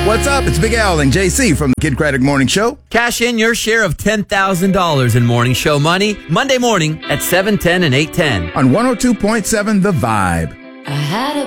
What's up? It's Big Al and JC from the Kid Craddock Morning Show. Cash in your share of $10,000 in morning show money Monday morning at 7:10 and 8:10 on 102.7 The Vibe. I had a